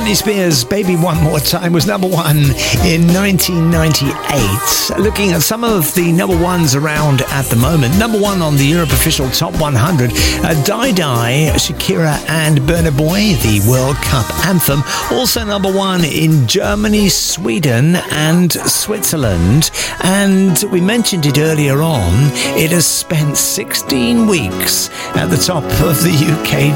Britney Spears' Baby One More Time was number one in 1998. Looking at some of the number ones around at the moment. Number one on the Europe Official Top 100, Die Die, Shakira and Burna Boy, the World Cup anthem. Also number one in Germany, Sweden and Switzerland. And we mentioned it earlier on, it has spent 16 weeks at the top of the UK